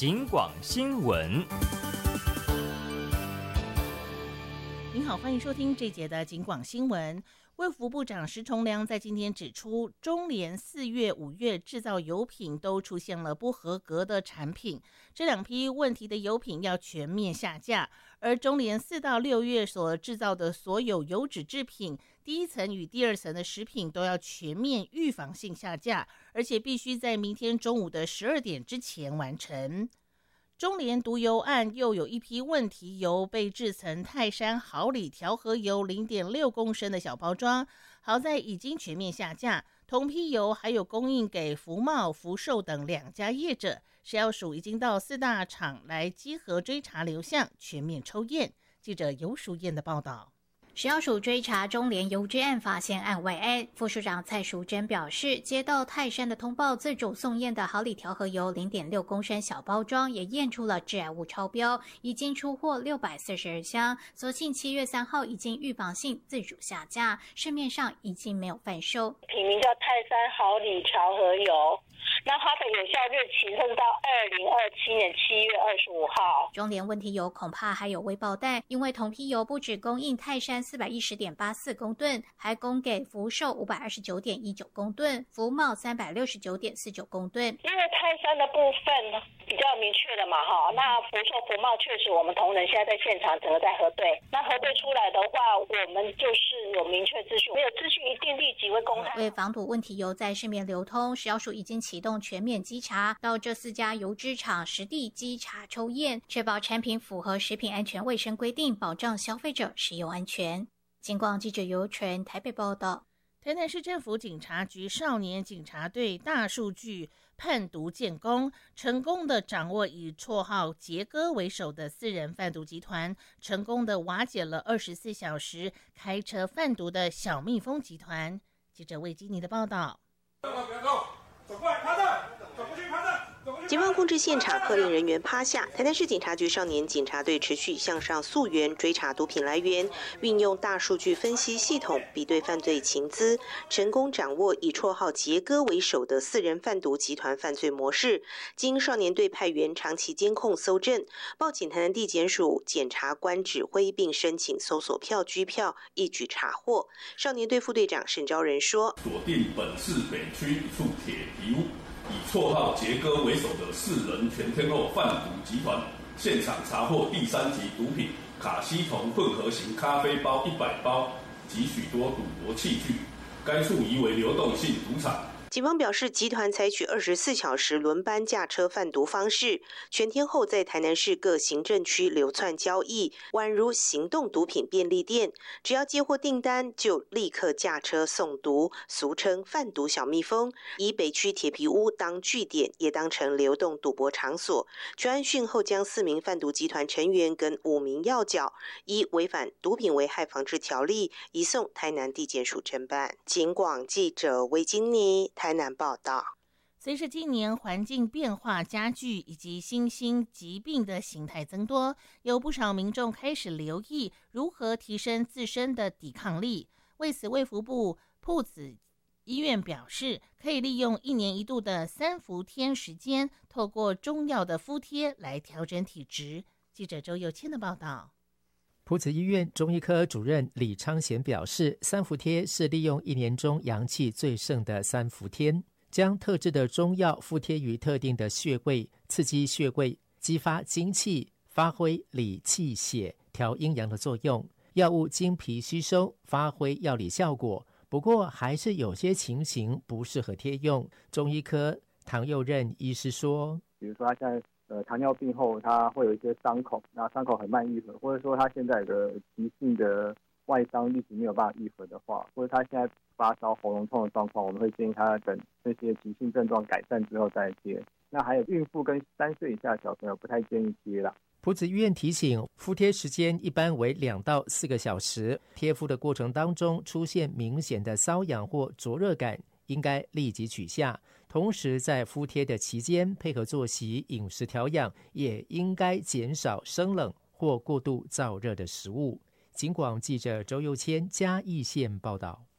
警广新闻。 您好，欢迎收听这节的警广新闻。卫福部长石崇良在今天指出，中联4月、5月制造油品都出现了不合格的产品，这两批问题的油品要全面下架。而中联4到6月所制造的所有油脂制品，第一层与第二层的食品都要全面预防性下架，而且必须在明天中午的12点之前完成。中联毒油案又有一批问题油被制成泰山好礼调和油 0.6 公升的小包装，好在已经全面下架。同批油还有供应给福茂、福寿等2家业者，食药署已经到4大厂来稽核追查流向，全面抽验。记者游淑燕的报道。 食药署追查中联油脂案，发现案外案。副署长蔡淑珍表示，接到泰山的通报，自主送验的好礼调和油 0.6 公升小包装也验出了致癌物超标，已经出货642箱。所幸7月3号已经预防性自主下架，市面上已经没有贩售。 品名叫泰山好礼调和油，那它的有效日期是到2027年7月25号。 中联问题油恐怕还有未爆弹，因为同批油不只供应泰山410.84公吨，还供给福寿529.19公吨，福茂369.49公吨。 因为泰山的部分比较明确的嘛，那福寿、福茂确实我们同仁现在在现场整个在核对，那核对出来的话，我们就是有明确资讯，没有资讯一定立即会公开。 为防堵问题油在市面流通，食药署已经启动全面稽查，到这4家油脂厂实地稽查抽验，确保产品符合食品安全卫生规定，保障消费者食用安全。警广记者尤纯台北报道。 台南市政府警察局少年警察队大数据判毒建功，成功的掌握以绰号杰哥为首的4人贩毒集团，成功的瓦解了24小时开车贩毒的小蜜蜂集团。记者魏基尼的报道。 走过来趴着，走过去趴着。 警方控制现场，喝令人员趴下。台南市警察局少年警察队持续向上溯源，追查毒品来源，运用大数据分析系统比对犯罪情资，成功掌握以绰号杰哥为首的4人贩毒集团犯罪模式。经少年队派员长期监控搜证，报请台南地检署检察官指挥，并申请搜索票、拘票，一举查获。少年队副队长沈昭仁说： 锁定本市北区一处铁皮屋，以绰号杰哥为首的4人全天候贩毒集团，现场查获第3级毒品卡西酮混合型咖啡包100包及许多赌博器具，该处疑为流动性赌场。 警方表示，集团采取24小时轮班驾车贩毒方式，全天候在台南市各行政区流窜交易，宛如行动毒品便利店。只要接获订单，就立刻驾车送毒，俗称贩毒小蜜蜂。以北区铁皮屋当据点，也当成流动赌博场所。专案讯后，将4名贩毒集团成员跟5名要角，依违反毒品危害防治条例，移送台南地检署侦办。警广记者魏金妮台南报道。 随着今年环境变化加剧以及新兴疾病的形态增多，有不少民众开始留意如何提升自身的抵抗力。为此，卫福部朴子医院表示，可以利用1年1度的3伏天时间，透过中药的敷贴来调整体质。记者周佑谦的报道。 朴子医院中医科主任李昌贤表示，3伏贴是利用1年中阳气最盛的3伏天，将特制的中药敷贴于特定的穴位，刺激穴位，激发精气，发挥理气血、调阴阳的作用。药物经皮吸收，发挥药理效果。不过，还是有些情形不适合贴用。中医科唐佑任医师说， 比如说他现在糖尿病后，他会有一些伤口，那伤口很慢愈合，或者说他现在有个急性的外伤一直没有办法愈合的话，或者他现在发烧、喉咙痛的状况，我们会建议他等这些急性症状改善之后再贴。那还有孕妇跟3岁以下的小朋友不太建议贴啦。 朴子医院提醒，敷贴时间一般为2到4个小时，贴敷的过程当中出现明显的瘙痒或灼热感，应该立即取下。同时在敷贴的期间，配合作息、饮食调养，也应该减少生冷或过度燥热的食物。警广记者周佑谦嘉义县报道。